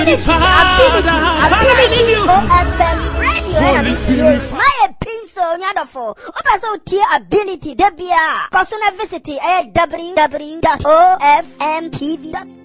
Ability OFM radio. My pencil nyadofo. Obaso tier ability debia. Personal visit www.ofmtv.com.